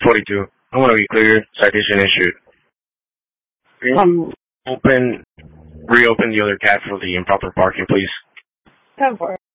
42. I want to be clear. Citation issued. Reopen the other cat for the improper parking, please. 10-4.